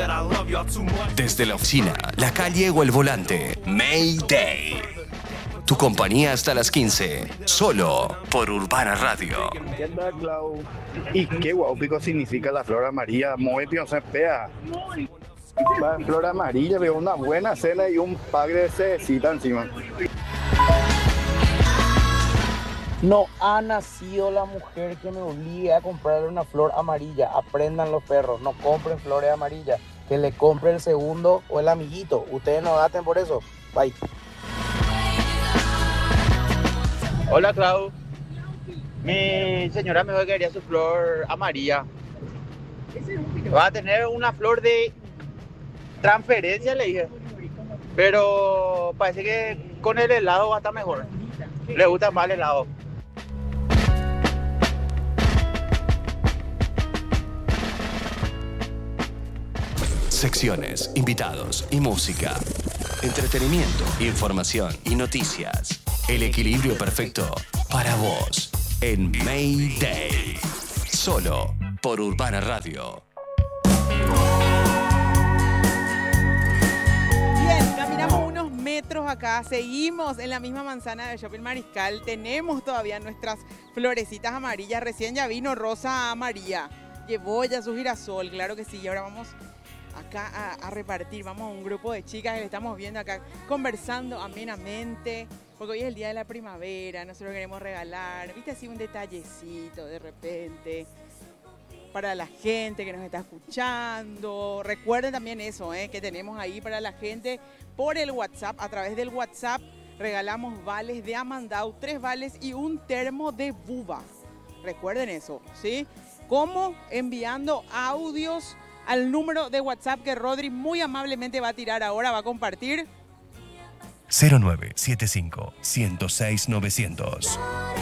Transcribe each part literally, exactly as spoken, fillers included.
Desde la oficina, la calle o el volante, Mayday. Tu compañía hasta las quince, solo por Urbana Radio. ¿Qué tal, Clau? ¿Y qué guaupico significa la flor amarilla? Muy bien, se pega. Va en flor amarilla, veo una buena cena y un padre de cecita encima. No ha nacido la mujer que me obligue a comprarle una flor amarilla. Aprendan los perros, no compren flores amarillas. Que le compre el segundo o el amiguito. Ustedes no daten por eso. Bye. Hola, Clau. Mi señora me dijo que quería su flor amarilla. Va a tener una flor de transferencia, le dije. Pero parece que con el helado va a estar mejor. Le gusta más el helado. Secciones, invitados y música. Entretenimiento, información y noticias. El equilibrio perfecto para vos en Mayday. Solo por Urbana Radio. Bien, caminamos unos metros acá, seguimos en la misma manzana de Shopping Mariscal, tenemos todavía nuestras florecitas amarillas, recién ya vino Rosa María, llevó ya su girasol, claro que sí, y ahora vamos acá a, a repartir, vamos a un grupo de chicas que le estamos viendo acá, conversando amenamente, porque hoy es el día de la primavera, nosotros queremos regalar, viste así un detallecito de repente, para la gente que nos está escuchando. Recuerden también eso, ¿eh? que tenemos ahí para la gente por el WhatsApp. A través del WhatsApp regalamos vales de Amandau, tres vales y un termo de Buba. Recuerden eso, ¿sí? ¿Cómo? Enviando audios al número de WhatsApp que Rodri muy amablemente va a tirar ahora, va a compartir. cero nueve siete cinco, uno cero seis, nueve cero cero.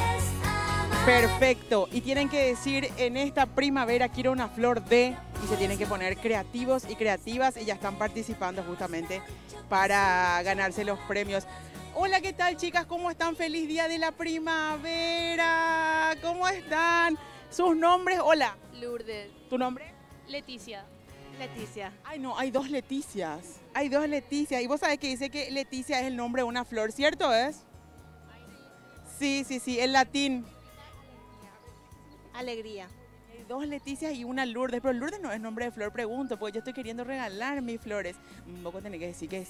Perfecto, y tienen que decir en esta primavera quiero una flor de, y se tienen que poner creativos y creativas y ya están participando justamente para ganarse los premios. Hola, ¿qué tal, chicas? ¿Cómo están? Feliz día de la primavera. ¿Cómo están? ¿Sus nombres? Hola. Lourdes. ¿Tu nombre? Leticia. Leticia. Ay, no, hay dos Leticias. Hay dos Leticias. Y vos sabés que dice que Leticia es el nombre de una flor, ¿cierto es? Sí, sí, sí, el latín. Alegría. Hay dos Leticias y una Lourdes, pero Lourdes no es nombre de flor, pregunto, porque yo estoy queriendo regalar mis flores. Un poco tenés que decir que es.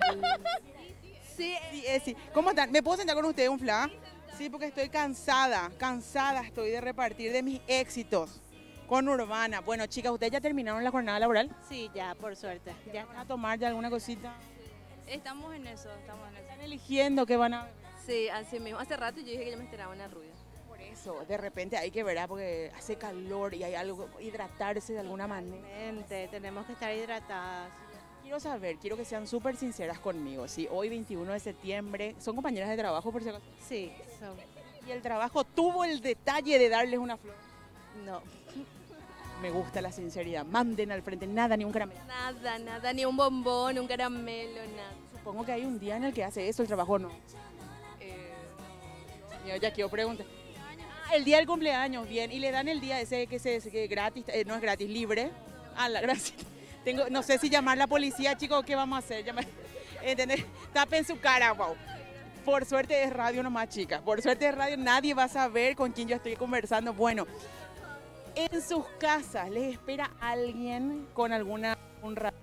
Sí, sí, es, sí. ¿Cómo están? ¿Me puedo sentar con ustedes un fla? Sí, porque estoy cansada, cansada estoy de repartir de mis éxitos con Urbana. Bueno, chicas, ¿ustedes ya terminaron la jornada laboral? Sí, ya, por suerte. ¿Ya van a tomar ya alguna cosita? Estamos en eso, estamos en eso. ¿Están eligiendo qué van a beber? Sí, así mismo. Hace rato yo dije que yo me esperaba una rubia. Eso, de repente hay que ver, ¿ah? Porque hace calor y hay algo, hidratarse de alguna manera. Mente, tenemos que estar hidratadas. Quiero saber, quiero que sean súper sinceras conmigo, ¿sí? Hoy veintiuno de septiembre, ¿son compañeras de trabajo por si acaso? Sí, son. ¿Y el trabajo tuvo el detalle de darles una flor? No. Me gusta la sinceridad, manden al frente, nada, ni un caramelo. Nada, nada, ni un bombón, un caramelo, nada. Supongo que hay un día en el que hace eso, el trabajo no. Eh... Yo ya quiero preguntar. El día del cumpleaños, bien, y le dan el día ese que es gratis, eh, no es gratis, libre. Ah, la gracia. Tengo, no sé si llamar a la policía, chicos, ¿qué vamos a hacer? Llamar, ¿entendés? Tapen su cara, wow. Por suerte es radio nomás, chicas. Por suerte es radio, nadie va a saber con quién yo estoy conversando. Bueno, en sus casas, ¿les espera alguien con alguna un ra-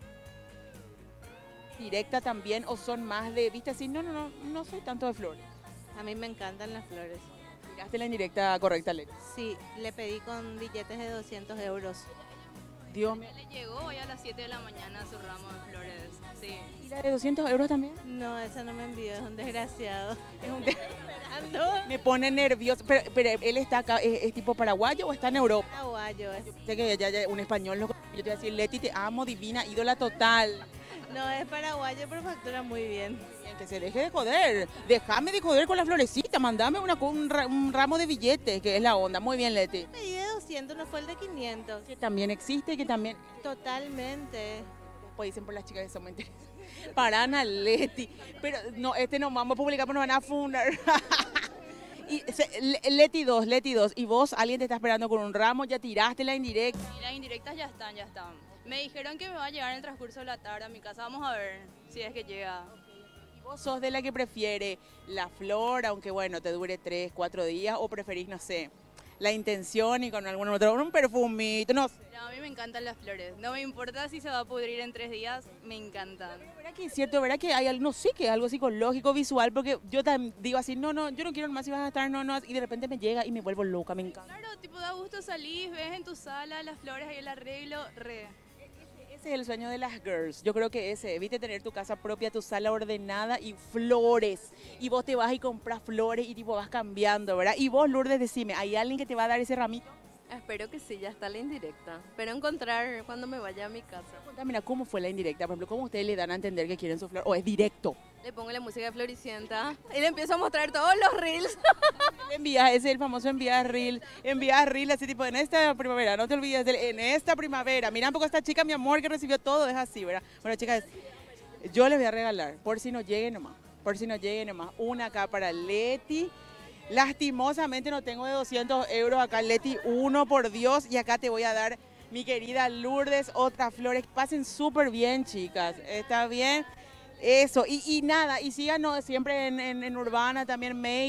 directa también o son más de, viste, así, no, no, no, no soy tanto de flores? A mí me encantan las flores. ¿Tiraste la indirecta correcta, Leti? Sí, le pedí con billetes de doscientos euros. Dios mío. Le llegó hoy a las siete de la mañana su ramo de flores, sí. ¿Y la de doscientos euros también? No, esa no me envió, es un desgraciado. Es un de- Me pone nervioso. Pero, pero él está acá, ¿es, es tipo paraguayo o está en Europa? Paraguayo. Es... Sé que ya, ya un español, lo- yo te voy a decir, Leti, te amo, divina, ídola total. No, es paraguayo, pero factura muy bien. Bien, que se deje de joder. Déjame de joder con la florecita, mandame una, un, ra- un ramo de billetes, que es la onda. Muy bien, Leti. Pedí de doscientos, no fue el de quinientos. Que también existe y que también... Totalmente. Después dicen por las chicas que son muy interesantes. Para Ana Leti. Pero no, este no vamos a publicar, pero nos van a fundar. Y se, Leti dos, Leti dos. Y vos, alguien te está esperando con un ramo, ya tiraste la indirecta. Y las indirectas ya están, ya están. Me dijeron que me va a llegar en el transcurso de la tarde a mi casa. Vamos a ver si es que llega. ¿Y vos sos de la que prefiere la flor, aunque bueno, te dure tres, cuatro días, o preferís, no sé, la intención y con algún otro, un perfumito, no sé? No, a mí me encantan las flores. No me importa si se va a pudrir en tres días, me encantan. ¿Verdad que es cierto? ¿Verdad que hay algo, no sé, que es algo psicológico, visual? Porque yo también digo así, no, no, yo no quiero más si vas a estar, no, no, y de repente me llega y me vuelvo loca, me encanta. Claro, tipo da gusto salir, ves en tu sala las flores ahí el arreglo, re. Ese es el sueño de las girls. Yo creo que ese, evite tener tu casa propia, tu sala ordenada y flores. Y vos te vas y compras flores y tipo vas cambiando, ¿verdad? Y vos, Lourdes, decime, ¿hay alguien que te va a dar ese ramito? Espero que sí, ya está la indirecta. Espero encontrar cuando me vaya a mi casa. Mira, ¿cómo fue la indirecta? Por ejemplo, ¿cómo ustedes le dan a entender que quieren su flor? ¿O es directo? Le pongo la música de Floricienta y le empiezo a mostrar todos los reels. Le envías, ese es el famoso envías reel. Envías reel así tipo, en esta primavera, no te olvides, del, en esta primavera. Mira un poco esta chica, mi amor, que recibió todo, es así, ¿verdad? Bueno, chicas, yo les voy a regalar, por si no llegue nomás, por si no llegue nomás, una acá para Leti. Lastimosamente no tengo de doscientos euros acá, Leti, uno por Dios, y acá te voy a dar, mi querida Lourdes, otras flores. Pasen súper bien, chicas, ¿está bien? Eso, y, y nada, y síganos siempre en, en, en Urbana también, May.